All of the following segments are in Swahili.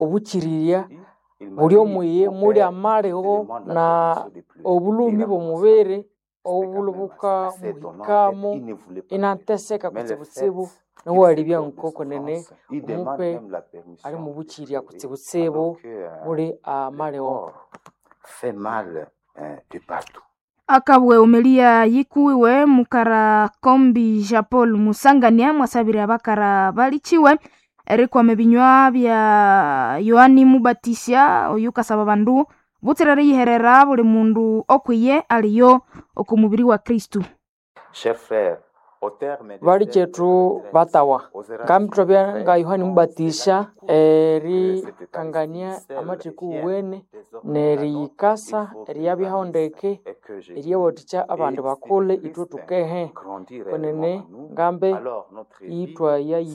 obuchiriria buli omuye muri amareho na obulumi bomubere obulubuka muhikamo inanteseka kutsibutsibu n'uwaribya nkoko nene umupe ari mu buchiriya kutsibutsibu muri amareho fait mal de partout. Akabwe umelia yikuiwe mukara kombi Japol musangania mwasabiri abakara balichiwe erikwa mebinywa bya Yohani Mubatisha oyukasaba bandu buterere yiherera buli mundu okwiye aliyo okumubiri wa Kristu. Chers frères, bali chetu batawa kamtobya nga Yohani Mubatisha eri kangania amatiku wene neri kasa eri yabihondeke eri woticha abandu bakole itwe tukehe konene ngambe yitwa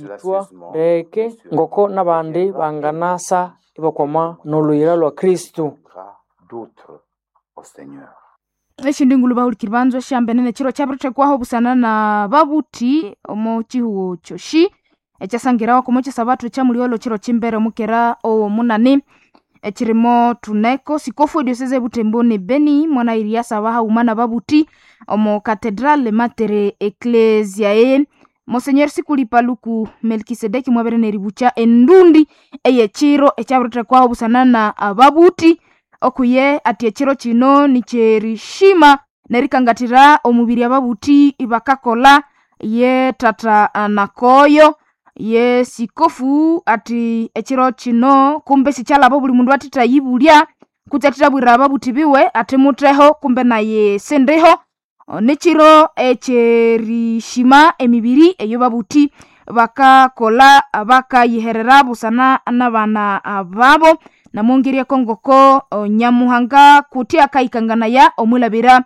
reke ngoko nabandi banganasa ibakoma noluyira lwa Kristu d'autres au Seigneur. Eshindi ngulu bahulukiri banzo shambenene chiro chabirite kwaho busana na babuti omo chihuo choshi echasangirawa kumoche sabatu cha muliolo chiro chimbere mukera o munani echirimo tuneko sikofu diocese Butembone Beni mwana Iriasa baha umana babuti omo katedrale matere ecclesiae Monseigneur Sikuli Paluku Melkisedeki mwabere neribucha endundi eye chiro echabirite kwaho busana na babuti okuye ati echiro chino nicherishima nerikangatira omubiri ababuti ibakakola ye tata nakoyo ye sikofu ati echiro chino kumbe sichalabo buli mundu atita yibulya kutatira bwira ababuti biwe ati muteho kumbe naye sendeho nechiro echerishima emibiri eyo babuti bakakola bakayiherera busana nabana ababo namongeri kongoko nyamuhanga kuti akaikangana ya omulabira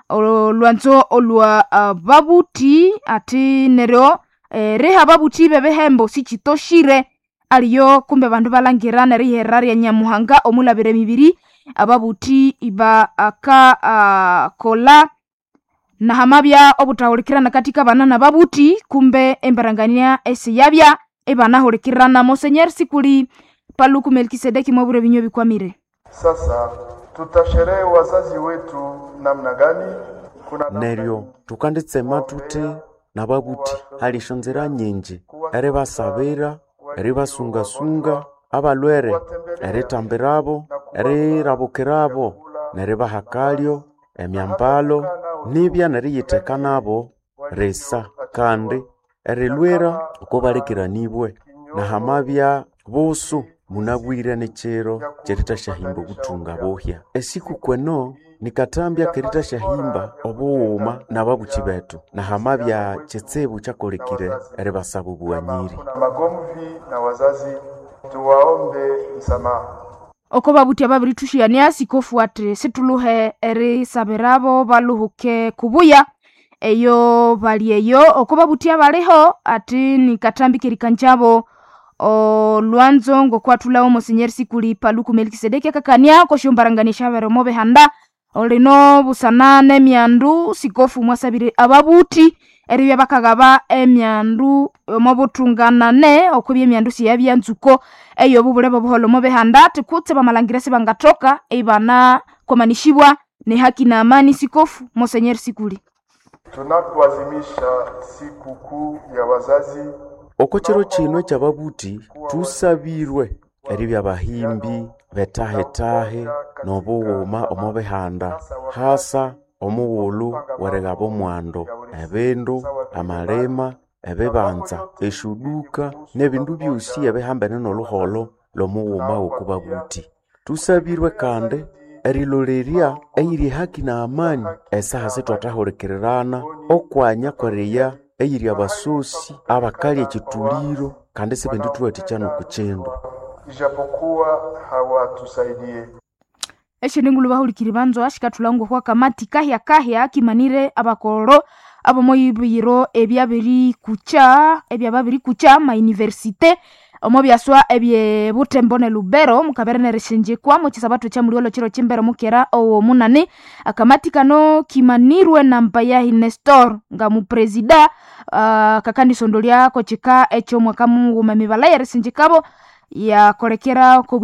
lwanzo olwa babuti ati nero reha babuti bebehembo sichitoshire aliyo kumbe bandu balangirana riherari ya nyamuhanga omulabira mibiri ababuti iba aka kola na hamabya obutahulikirana katika banana babuti kumbe emberangania ese yabya ebana hulikirana. Monseigneur Sikuli Paluku Melkisedeki mwabure binyo bikwamire. Sasa tutasherehe wazazi wetu namna gani? Neryo tukanditsema tute na babuti halishonzera nyinji ere basabira ere basunga abalwere ere tambirabo ere rabukerabo nere bahakalyo emyambalo nibya nere yitekanabo resa kandi ere lwera uko balekiranibwe na hamabya bosu munabwire nechero cherita shahimba gutunga bohya esiku kweno nikatambya kerita shahimba obuuma na babuchi betu na hamabya chetsebu chakolekire ere basabu buanyiri magomvi na wazazi tuwaombe msamaha oko babuti ababiri tushiania sikofu ate situluhe eri sabirabo baluhuke kubuya eyo balieyo oko babuti abaleho ati nikatambikirika njabo lwanzo ngokwatulawo Monseigneur Sikuli Paluku Melkisedeki kakania ko shombaranganisha bero mobe handa olino busanane myandu sikofu mwasabire ababuti eri bakagaba emyandu mobutunganane okubye emyandu siyabya nzuko eyo bubule bobuholo mobe handa tikutse bamalangirese bangatoka ebana komanishibwa ne haki na amani sikofu Monseigneur Sikuli. Tunapoazimisha siku kuu ya wazazi okochero chino chababuti tusabirwe eri byabahimbi betahetahe nobuwuma omobehanda hasa omuwulu weregabo mwando ebindu amalema ebebanza eshuduka nebindu byosi ebehambene noluholo lomuwuma okubabuti tusabirwe kandi eriloleria eyiri haki na amani esaha setwatahulikirana okwanya koreya eyiri abasosi abakali ekituliro kandi sebindu tuwatichano kuchendo ijapokuwa hawatusaidie esheningulu bahulikiri banzo ashikatulango kwa kamati kahya kimanire abakoro abo moyibiro ebyabiri kucha ma universite omo byaswa ebye Butembone Lubero mukaberne reshenje kwa mo chisabatu cha muliolo chiro chimbero mukera o munane akamati kano kimanirwe na Mpayahi Nestor nga mu presida kakandi sondolia ko chika echo mwaka mungu mamibala ya reshenje kabo ya kolekera